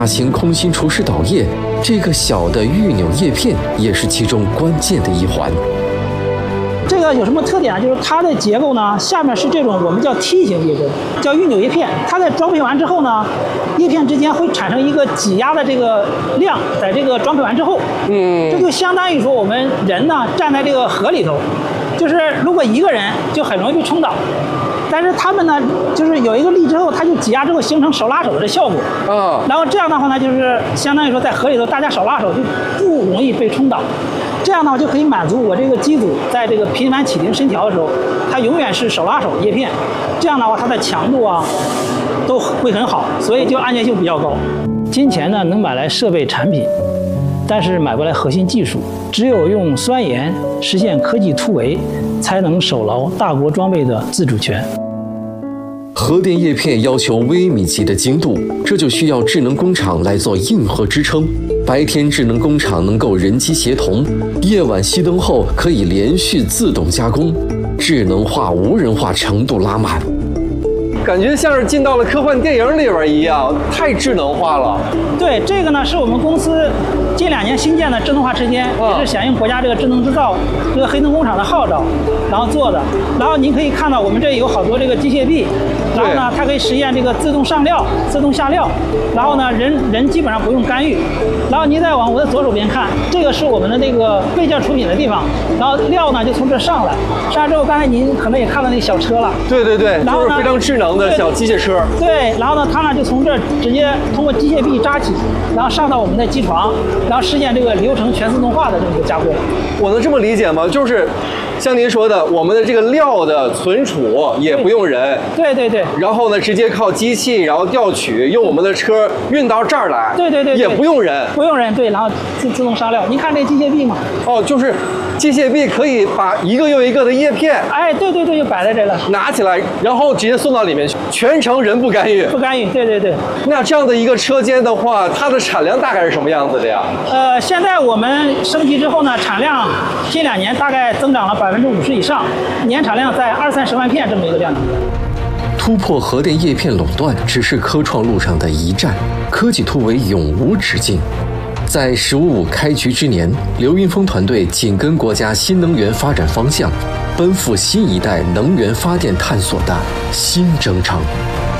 大型空心厨师导液，这个小的预扭叶片也是其中关键的一环。 这个有什么特点啊？就是它的结构呢，下面是这种我们叫梯形结构，叫预扭叶片。它在装配完之后呢，叶片之间会产生一个挤压的这个量，在这个装配完之后，这就相当于说我们人呢站在这个河里头，就是如果一个人就很容易被冲倒。但是他们呢，就是有一个力之后，它就挤压之后形成手拉手的效果。然后这样的话呢，就是相当于说在河里头大家手拉手就不容易被冲倒。这样呢，就可以满足我这个机组在这个频繁启停深调的时候，它永远是手拉手叶片。这样的话，它的强度啊都会很好，所以就安全性比较高。金钱呢能买来设备产品，但是买不来核心技术。只有用酸盐实现科技突围，才能守牢大国装备的自主权。 核电叶片要求微米级的精度，这就需要智能工厂来做硬核支撑。白天智能工厂能够人机协同，夜晚熄灯后可以连续自动加工，智能化、无人化程度拉满。 感觉像是进到了科幻电影里边一样，太智能化了。 对，这个呢是我们公司近2年新建的智能化车间，也是响应国家这个智能制造这个黑灯工厂的号召，然后做的。然后您可以看到我们这有好多这个机械臂，然后呢它可以实现这个自动上料、自动下料，然后呢人基本上不用干预。然后您再往我的左手边看，这个是我们的那个备件出品的地方，然后料呢就从这上来，上来之后刚才您可能也看到那个小车了。 对对对， 然后就是非常智能的小机械车。 对，然后呢，它呢就从这直接通过机械臂扎起，然后上到我们的机床，然后实现这个流程全自动化的这么一个加工。 我能这么理解吗？就是像您说的，我们的这个料的存储也不用人。 对对对。 然后呢，直接靠机器，然后调取，用我们的车运到这儿来。 对对对。 也不用人。 不用人，对，然后自动上料。您看这机械臂吗？ 哦，就是机械臂可以把一个又一个的叶片， 哎，对对对，就摆在这了， 拿起来，然后直接送到里面去，全程人不干预。 不干预，对对对。 那这样的一个车间的话，它的产量大概是什么样子的呀？ 现在我们升级之后呢，产量近2年大概增长了50%以上，年产量在20-30万片这么一个量级。 突破核电叶片垄断只是科创路上的一站，科技突围永无止境。在“15+5”开局之年，刘云峰团队紧跟国家新能源发展方向，奔赴新一代能源发电探索的新征程。